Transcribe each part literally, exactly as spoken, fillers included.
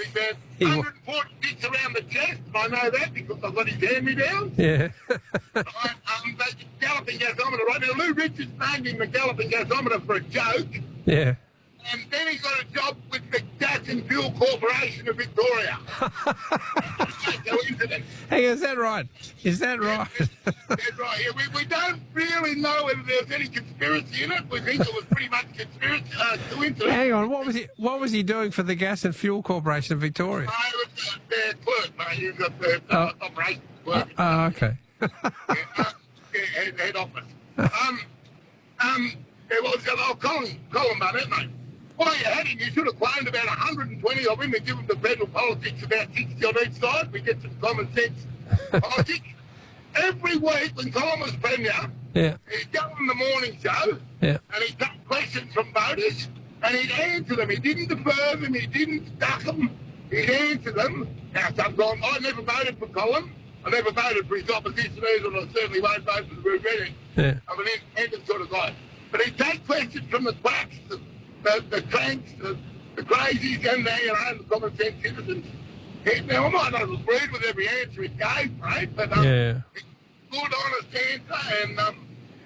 big man. He wa- one hundred forty-six around the chest, and I know that because I've got his hand-me-down. Yeah. I, um, the galloping gasometer, right now, Lou Richards named him the galloping gasometer for a joke. Yeah. And then he got a job with the Gas and Fuel Corporation of Victoria. Coincidence. Hey, is that right? Is that right? That's right. Yeah, we, we don't really know whether there's any conspiracy in it. We think it was pretty much conspiracy, uh, coincidence. Hang on, what was he? What was he doing for the Gas and Fuel Corporation of Victoria? I was uh, their clerk, mate. He was at the Oh. uh, operations clerk. Oh, okay. yeah, uh, yeah, head, head office. Um, um, it was, uh, oh, Colin, Colin Barnett, mate. While you had him, you should have claimed about one hundred twenty of him and give him the federal politics, about sixty on each side. We get some common sense politics. Every week when Colin was Premier, Yeah. he'd go on the morning show Yeah. and he'd take questions from voters and he'd answer them. He didn't defer them, he didn't stuck them, he'd answer them. Now, sometimes I never voted for Colin. I never voted for his opposition either, and I certainly won't vote for the Bruce Redding. Yeah. I'm an independent sort of guy. But he'd take questions from the quacks, the, the, the cranks, the, the crazies, and the, you know, the common sense citizens. He, now, I might not have agreed with every answer he gave, mate, but um, Yeah. good, honest answer. And um,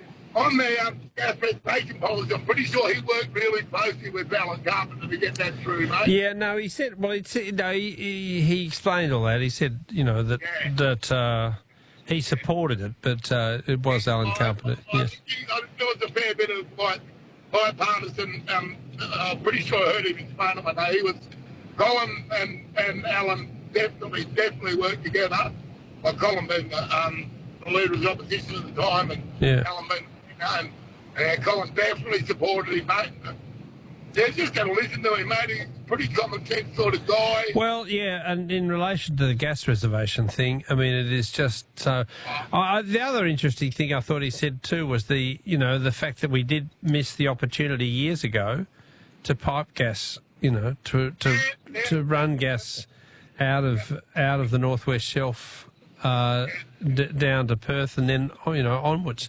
on the um, gas preservation policy, I'm pretty sure he worked really closely with Alan Carpenter to get that through, mate. Yeah, no, he said. Well, it's no, he, he he explained all that. He said, you know, that Yeah. that uh, he supported it, but uh, it was Alan Carpenter. I, I, Yeah. think I, there was a fair bit of like bipartisan. Um, I'm pretty sure I heard him explain it. But he was Colin and and Alan definitely definitely worked together. Like Colin being the, um, the leader of the opposition at the time, and Yeah. Alan being you know, and uh, Colin definitely supported him, mate. Yeah, just got to listen to him, mate. He's a pretty common sense sort of guy. Well, yeah, and in relation to the gas reservation thing, I mean, it is just so. I, the other interesting thing I thought he said too was the, you know, the fact that we did miss the opportunity years ago to pipe gas, you know, to to to run gas out of out of the Northwest Shelf uh, d- down to Perth and then you know onwards.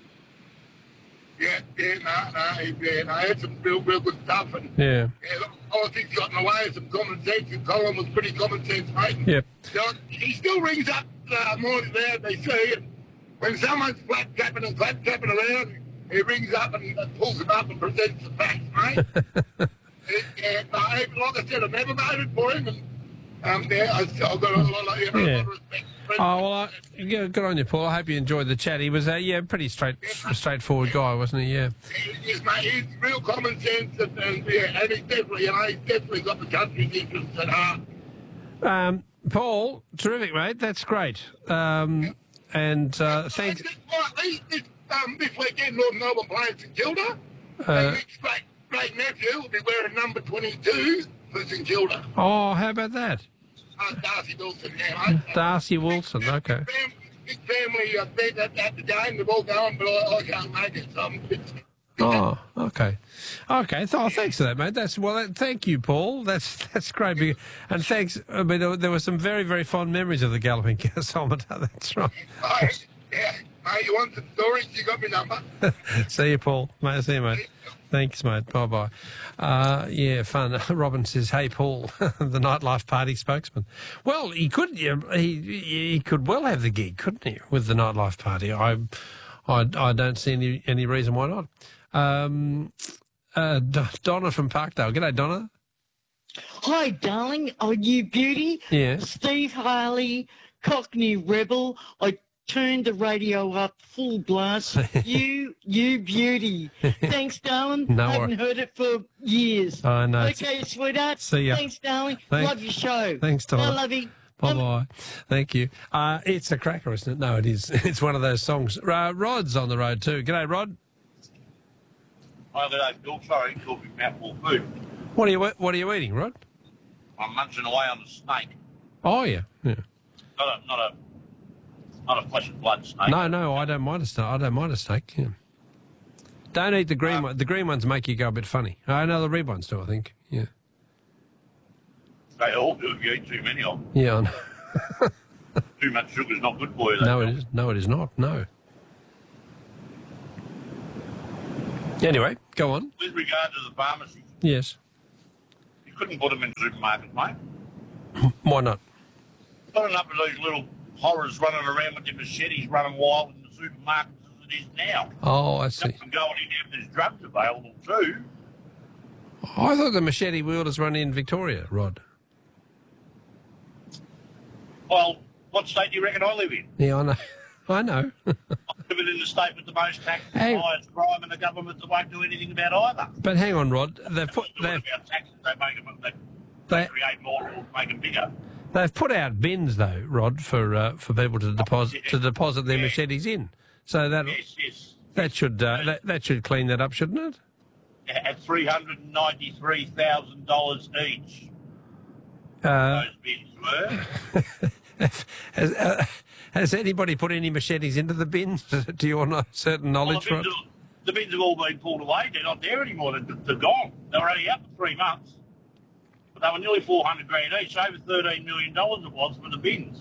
Yeah, yeah, no, no, he, yeah, no, he had some real, real good stuff, and Yeah. yeah, look, politics got in the way of some common sense, and Colin was pretty common sense, mate. Yep. So he still rings up uh, morning there at B C, and when someone's flat capping and clap capping around, he rings up and uh, pulls them up and presents the facts, mate. It, yeah, no, like I said, I never voted for him, and um, yeah, I, I've got a lot, of, you know, a Yeah. lot of respect. Oh well, I, yeah, good on you, Paul. I hope you enjoyed the chat. He was a yeah, pretty straight, straightforward guy, wasn't he? Yeah. He's, mate, he's real common sense, and, and yeah, and he's definitely, you know, he's definitely got the country's interests at heart. Um, Paul, terrific, mate. That's great. Um, and uh, thanks. Right, this, this, um, this weekend, Northern Melbourne playing St Kilda. Uh, and Nick's great, great nephew will be wearing number twenty-two for St Kilda. Oh, how about that? Uh, Darcy Wilson, yeah, mate. Darcy Wilson. Okay. Big, big family uh, bet at, at the game. They've all gone, but I, I can't make it. So I'm, it's, Oh, okay, okay. Oh, thanks for that, mate. That's well. That, thank you, Paul. That's that's great. Be- And thanks. I mean, there, there were some very very fond memories of the galloping gasometer. That's right. oh, yeah, mate, you want some stories? You got my number. See you, Paul. Mate, see you, mate. Thanks, mate. Bye bye. Uh, yeah, fun. Robin says, "Hey, Paul, the nightlife party spokesman." Well, he could. Yeah, he he could well have the gig, couldn't he, with the nightlife party? I I, I don't see any any reason why not. Um, uh, D- Donna from Parkdale. G'day, Donna. Hi, darling. Oh, you beauty. Yeah. Steve Harley, Cockney Rebel. I turned the radio up full blast. you, you beauty. Thanks, darling. No I haven't wor- heard it for years. I know. Okay, sweetheart. See ya. Thanks, darling. Thanks. Love your show. Thanks, Donna. I love you. Bye bye. Thank you. Uh, it's a cracker, isn't it? No, it is. It's one of those songs. Uh, Rod's on the road too. G'day, Rod. Hi, Lido. Bill, sorry, talking mouthful food. What are you What are you eating, Rod? I'm munching away on a snake. Oh yeah, yeah. Not a, not a, not a flesh and blood snake. No, no, I don't mind a snake. I don't mind a snake. Yeah. Don't eat the green Um, one. The green ones make you go a bit funny. I know the red ones do. I think. Yeah. They all do if you eat too many of them. Yeah. I know. Too much sugar's not good for you. No, though. it is. No, it is not. No. Anyway, go on. With regard to the pharmacy, Yes. you couldn't put them in supermarkets, mate. Why not? Got enough of these little horrors running around with their machetes running wild in the supermarkets as it is now. Oh, I see. Nothing going in if there's drugs available too. Oh, I thought the machete wielders run in Victoria, Rod. Well, what state do you reckon I live in? Yeah, I know. I know. I'm living in the state with the most taxes, Hey. the highest crime, and a government that won't do anything about either. But hang on, Rod. They've put Doing they've, about taxes, they make them, they, they, they create more or make them bigger. they've put out bins though, Rod, for uh, for people to deposit to deposit their machetes in. So that Yes, yes. that should uh, that, that should clean that up, shouldn't it? At three hundred ninety-three thousand dollars each, Uh, those bins were. has, uh, has anybody put any machetes into the bins? To your no- certain Well, knowledge, the, bins Rod? have, the bins have all been pulled away. They're not there anymore. They're, they're gone. They were only out for three months. But they were nearly four hundred grand each, over thirteen million dollars it was for the bins.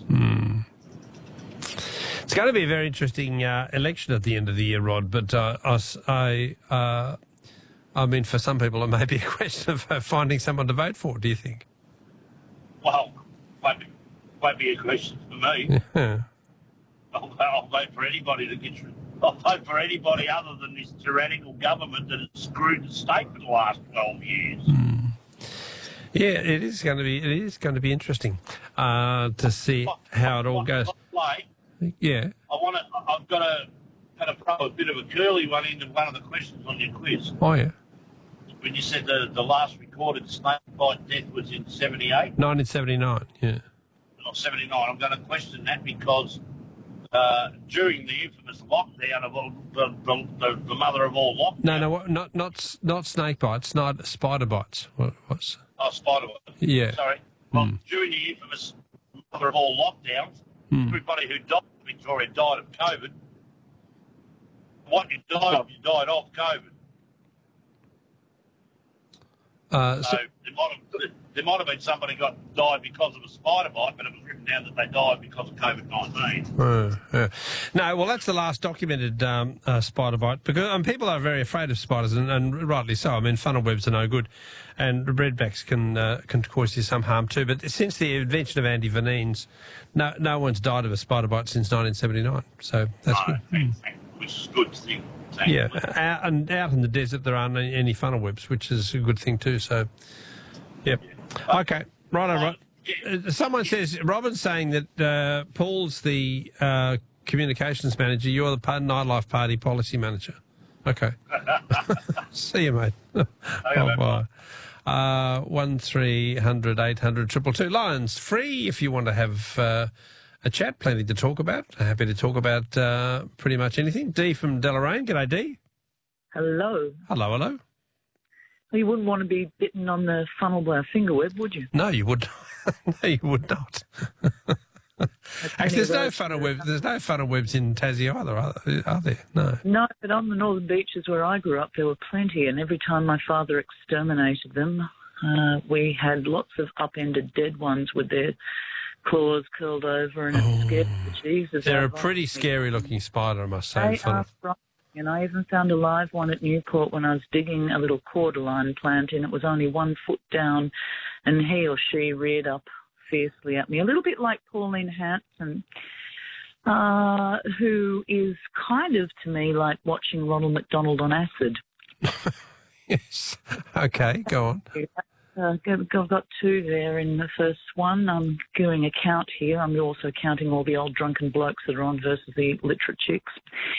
It's going to be a very interesting uh, election at the end of the year, Rod. But uh, us- I, uh, I mean, for some people, it may be a question of uh, finding someone to vote for. Do you think? Well, won't be, won't be a question for me. Yeah. I'll, I'll vote for anybody that gets. I'll vote for anybody other than this tyrannical government that has screwed the state for the last twelve years. Yeah, it is going to be. It is going to be interesting uh, to see how it all goes. Play. Yeah. I want to. I've got to. Kind of throw a bit of a curly one into one of the questions on your quiz. Oh yeah. When you said the the last recorded snake bite death was in seventy-eight, nineteen seventy-nine. Yeah. not seventy-nine. I'm going to question that because uh, during the infamous lockdown of all, the, the, the, the mother of all lockdowns. No, no, what- not not not snake bites, not spider bites. What was? Oh, spider bite. Yeah. Sorry. Well, during the infamous mother of all lockdowns, everybody who died in Victoria died of COVID. What you died of, you died of COVID. Uh, So so, there might have, there might have been somebody got died because of a spider bite, but it was written down that they died because of COVID nineteen. uh, uh. No, well, that's the last documented um, uh, spider bite because um, people are very afraid of spiders, and, and rightly so. I mean, funnel webs are no good, and redbacks can uh, can cause you some harm too. But since the invention of antivenines, no no one's died of a spider bite since nineteen seventy-nine. So that's No, good. which is a good thing. Yeah, thankfully. out, and out in the desert there aren't any any funnel webs, which is a good thing too. So, yep. Okay, right, right. Uh, Someone says Robin's saying that uh, Paul's the uh, communications manager. You're the pa- nightlife party policy manager. Okay. See you, mate. Oh, bye. Uh, one three hundred eight hundred triple two. Lions free if you want to have uh, a chat. Plenty to talk about. Happy to talk about uh, pretty much anything. Dee from Deloraine. G'day, Dee. Hello. Hello, hello. Well, you wouldn't want to be bitten on the funnel by a finger web, would you? No, you would. No, you would not. Actually, there's no funnel webs. There's no funnel webs in Tassie either, are there? Are there? No. No, but on the northern beaches where I grew up, there were plenty, and every time my father exterminated them, uh, we had lots of upended dead ones with their claws curled over, and it scared the Jesus. They're out a of us. pretty scary looking spider, I must say. They Funnel. are frightening, and I even found a live one at Newport when I was digging a little cordyline plant in. It was only one foot down, and he or she reared up fiercely at me, a little bit like Pauline Hanson, uh, who is kind of, to me, like watching Ronald McDonald on acid. Yes. Okay, go on. Uh, I've got two there in the first one. I'm doing a count here. I'm also counting all the old drunken blokes that are on versus the literate chicks.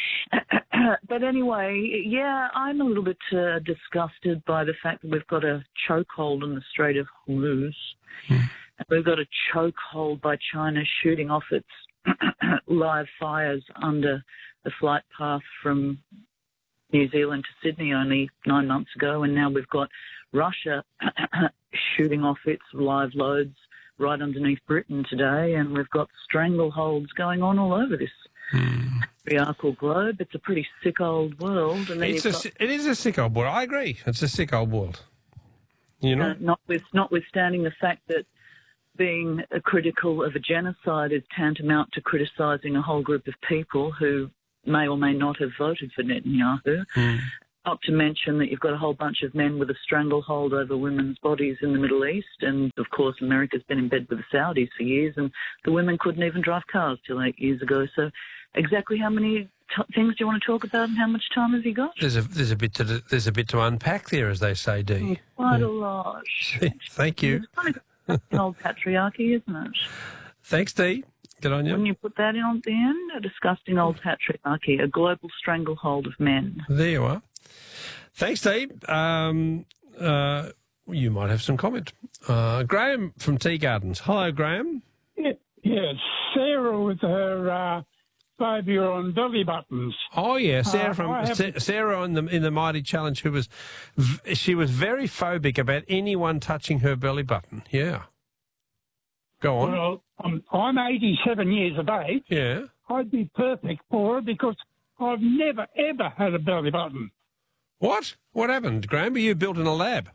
But anyway, yeah, I'm a little bit uh, disgusted by the fact that we've got a chokehold in the Strait of Hormuz. Hmm. We've got a chokehold by China shooting off its live fires under the flight path from New Zealand to Sydney only nine months ago, and now we've got Russia shooting off its live loads right underneath Britain today, and we've got strangleholds going on all over this Hmm. patriarchal globe. It's a pretty sick old world. And then It's you've a, got, si- it is a sick old world. I agree. It's a sick old world. You know? uh, not with, notwithstanding the fact that being uh, critical of a genocide is tantamount to criticising a whole group of people who may or may not have voted for Netanyahu. Hmm. not to mention that you've got a whole bunch of men with a stranglehold over women's bodies in the Middle East. And, of course, America's been in bed with the Saudis for years, and the women couldn't even drive cars till eight years ago. So exactly how many t- things do you want to talk about, and how much time has he got? There's a there's a bit to there's a bit to unpack there, as they say, Dee. Quite Yeah. a lot. Thank you. It's kind of an old patriarchy, isn't it? Thanks, Dee. Good on When you. you put that in at the end, a disgusting old patriarchy, a global stranglehold of men. There you are. Thanks, Dee. Um, uh, you might have some comment. Uh, Graham from Tea Gardens. Hello, Graham. Yeah, yeah, Sarah with her uh, phobia on belly buttons. Oh yeah, Sarah Uh, from I have- Sa- Sarah in the in the Mighty Challenge, who was v- she was very phobic about anyone touching her belly button. Yeah. Go on. Well, I'm, I'm eighty-seven years of age. Yeah. I'd be perfect for her because I've never, ever had a belly button. What? What happened, Graham? Were you built in a lab?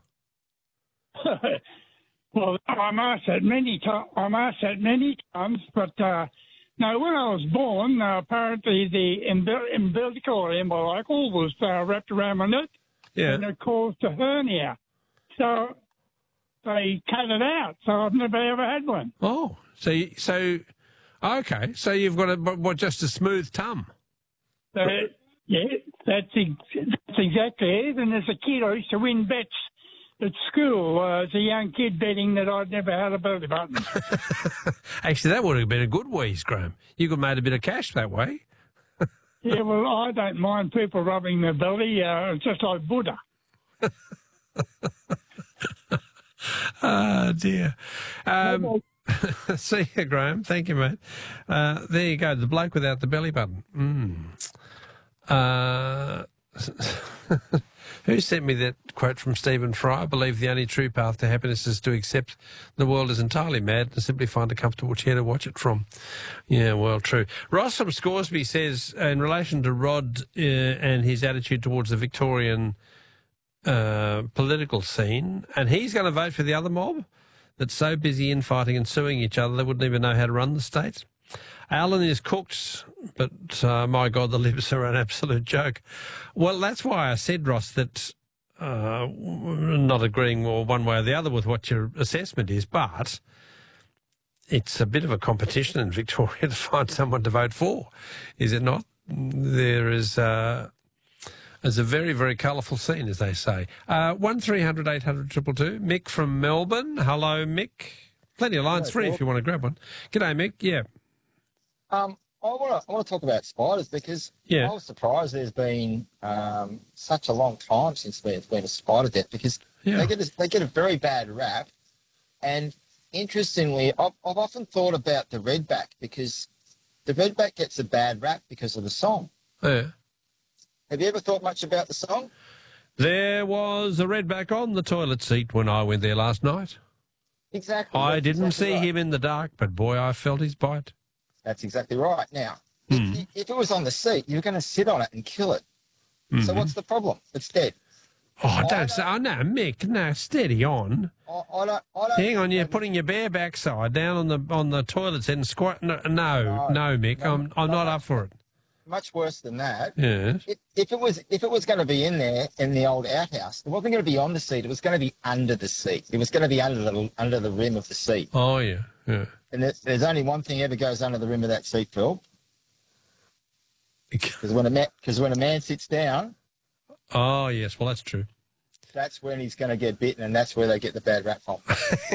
Well, I'm asked that many times. I'm asked that many times, but uh, no. When I was born, uh, apparently the umbil- umbilical or umbilical was uh, wrapped around my neck, Yeah. and it caused a hernia. So they cut it out. So I've never ever had one. Oh, so you, so okay, so you've got a what, what, just a smooth tum. So, yeah, that's, ex- that's exactly it. And as a kid, I used to win bets at school uh, as a young kid, betting that I'd never had a belly button. Actually, that would have been a good wheeze, Graham. You could have made a bit of cash that way. Yeah, well, I don't mind people rubbing their belly. Uh, it's just like Buddha. Oh, dear. Um, see you, Graham. Thank you, mate. Uh, there you go, the bloke without the belly button. Mm. Uh, who sent me that quote from Stephen Fry? I believe the only true path to happiness is to accept the world is entirely mad and simply find a comfortable chair to watch it from. Yeah, well, true. Ross from Scoresby says, in relation to Rod uh, and his attitude towards the Victorian uh, political scene, and he's going to vote for the other mob that's so busy infighting and suing each other they wouldn't even know how to run the state. Alan is cooked, but uh, my God, the Libs are an absolute joke. Well, that's why I said, Ross, that uh, not agreeing or one way or the other with what your assessment is, but it's a bit of a competition in Victoria to find someone to vote for, is it not? There is uh, is a very, very colourful scene, as they say. Uh, one three hundred eight hundred two two two. Mick from Melbourne. Hello, Mick. Plenty of lines free if you want to grab one. G'day, Mick. Yeah. Um, I want to I want to talk about spiders because Yeah. I was surprised there's been um, such a long time since there's been a spider death because Yeah. they get a, they get a very bad rap. And interestingly, I've, I've often thought about the redback because the redback gets a bad rap because of the song. Yeah. Have you ever thought much about the song? There was a redback on the toilet seat when I went there last night. Exactly. I that's didn't exactly see right. him in the dark, but boy, I felt his bite. That's exactly right. Now, Hmm. if, if it was on the seat, you're going to sit on it and kill it. Mm-hmm. So what's the problem? It's dead. Oh, I don't say, oh, no, Mick, no, steady on. I, I don't. I don't Hang on, you're putting your bare backside down on the on the toilet seat and squat. No, no, No, no Mick, no, I'm I'm not no. up for it. Much worse than that. Yes. If, if it was if it was going to be in there in the old outhouse, it wasn't going to be on the seat. It was going to be under the seat. It was going to be under the under the rim of the seat. Oh, yeah, yeah. And there, there's only one thing ever goes under the rim of that seat, Phil. Because when a man because when a man sits down, Oh, yes, well, that's true. that's when he's going to get bitten, and that's where they get the bad rap from.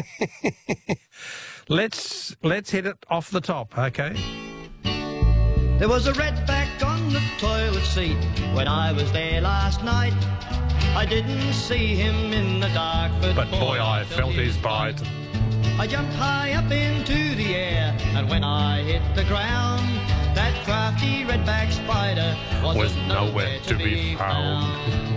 Let's let's hit it off the top, okay? There was a redback on the toilet seat when I was there last night. I didn't see him in the dark, but, But boy, I felt his bite. I jumped high up into the air, and when I hit the ground, that crafty redback spider Was nowhere to be found.